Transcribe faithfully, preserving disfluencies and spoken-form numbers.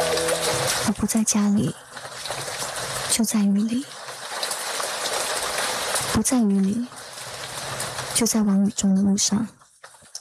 我不在家里，就在雨里；不在雨里，就在往雨中的路上。